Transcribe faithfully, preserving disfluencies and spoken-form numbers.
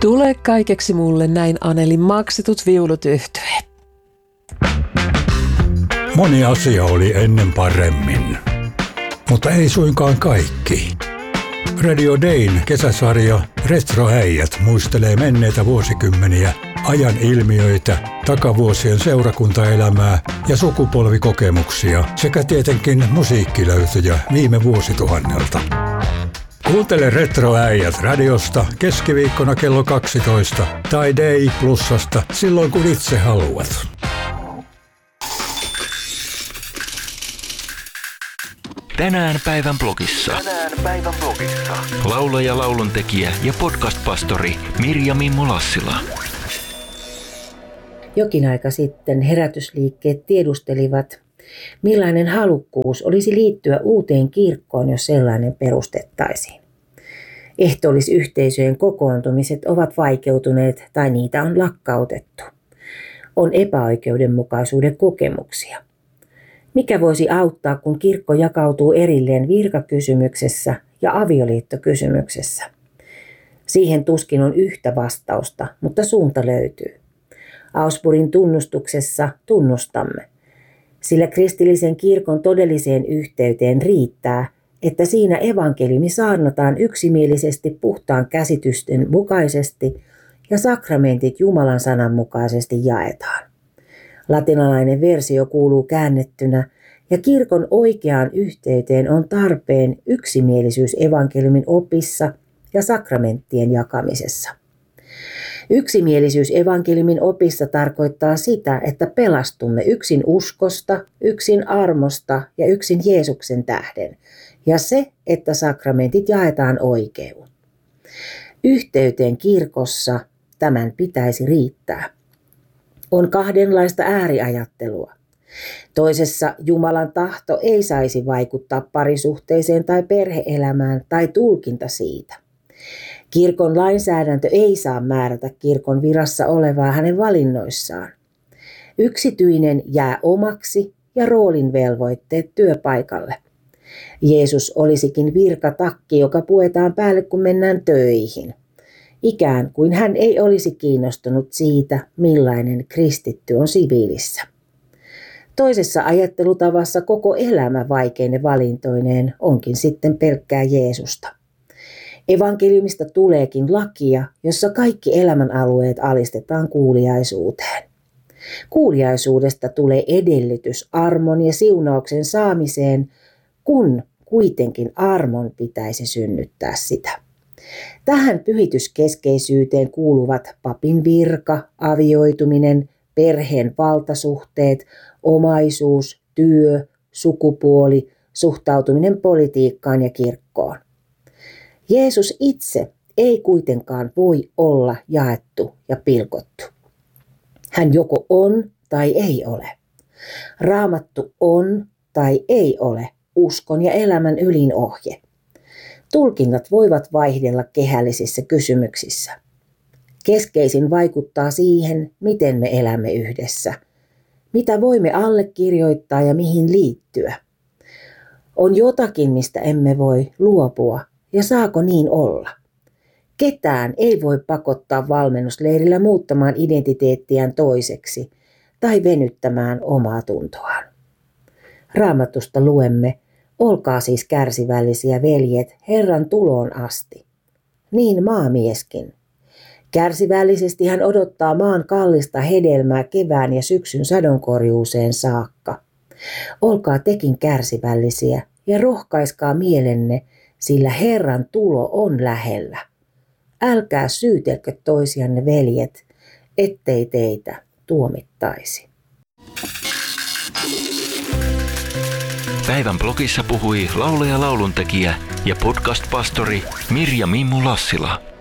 Tule kaikeksi mulle, näin Anelin maksetut viulut yhtye. Moni asia oli ennen paremmin, mutta ei suinkaan kaikki. Radio Dayn kesäsarja Retroäijät muistelee menneitä vuosikymmeniä, ajan ilmiöitä, takavuosien seurakuntaelämää ja sukupolvikokemuksia sekä tietenkin musiikkilöytöjä viime vuosituhannelta. Kuuntele Retroäijät radiosta keskiviikkona kello kaksitoista tai Day Plusasta silloin kun itse haluat. Tänään päivän blogissa. Tänään päivän blogissa. Laulaja, lauluntekijä ja podcast-pastori Mirja Mimmo Lassila. Jokin aika sitten herätysliikkeet tiedustelivat, millainen halukkuus olisi liittyä uuteen kirkkoon, jos sellainen perustettaisiin. Ehtoollisyhteisöjen kokoontumiset ovat vaikeutuneet tai niitä on lakkautettu. On epäoikeudenmukaisuuden kokemuksia. Mikä voisi auttaa, kun kirkko jakautuu erilleen virkakysymyksessä ja avioliittokysymyksessä? Siihen tuskin on yhtä vastausta, mutta suunta löytyy. Augsburgin tunnustuksessa tunnustamme, sillä kristillisen kirkon todelliseen yhteyteen riittää, että siinä evankeliumi saarnataan yksimielisesti puhtaan käsitysten mukaisesti ja sakramentit Jumalan sanan mukaisesti jaetaan. Latinalainen versio kuuluu käännettynä, ja kirkon oikeaan yhteyteen on tarpeen yksimielisyys evankeliumin opissa ja sakramenttien jakamisessa. Yksimielisyys evankeliumin opissa tarkoittaa sitä, että pelastumme yksin uskosta, yksin armosta ja yksin Jeesuksen tähden, ja se, että sakramentit jaetaan oikein. Yhteyteen kirkossa tämän pitäisi riittää. On kahdenlaista ääriajattelua. Toisessa Jumalan tahto ei saisi vaikuttaa parisuhteeseen tai perhe-elämään tai tulkinta siitä. Kirkon lainsäädäntö ei saa määrätä kirkon virassa olevaa hänen valinnoissaan. Yksityinen jää omaksi ja roolin velvoitteet työpaikalle. Jeesus olisikin virkatakki, joka puetaan päälle, kun mennään töihin. Ikään kuin hän ei olisi kiinnostunut siitä, millainen kristitty on siviilissä. Toisessa ajattelutavassa koko elämä vaikeine valintoineen onkin sitten pelkkää Jeesusta. Evankeliumista tuleekin lakia, jossa kaikki elämänalueet alistetaan kuuliaisuuteen. Kuuliaisuudesta tulee edellytys armon ja siunauksen saamiseen, kun kuitenkin armon pitäisi synnyttää sitä. Tähän pyhityskeskeisyyteen kuuluvat papin virka, avioituminen, perheen valtasuhteet, omaisuus, työ, sukupuoli, suhtautuminen politiikkaan ja kirkkoon. Jeesus itse ei kuitenkaan voi olla jaettu ja pilkottu. Hän joko on tai ei ole. Raamattu on tai ei ole uskon ja elämän ylin ohje. Tulkinnat voivat vaihdella kehällisissä kysymyksissä. Keskeisin vaikuttaa siihen, miten me elämme yhdessä, mitä voimme allekirjoittaa ja mihin liittyä. On jotakin, mistä emme voi luopua, ja saako niin olla? Ketään ei voi pakottaa valmennusleirillä muuttamaan identiteettiään toiseksi tai venyttämään omaa tuntoaan. Raamatusta luemme, olkaa siis kärsivällisiä, veljet, Herran tuloon asti. Niin maamieskin. Kärsivällisesti hän odottaa maan kallista hedelmää kevään ja syksyn sadonkorjuuseen saakka. Olkaa tekin kärsivällisiä ja rohkaiskaa mielenne, sillä Herran tulo on lähellä. Älkää syytelkö toisianne, veljet, ettei teitä tuomittaisi. Päivän blogissa puhui laulaja, lauluntekijä ja podcast-pastori Mirja Mimmo Lassila.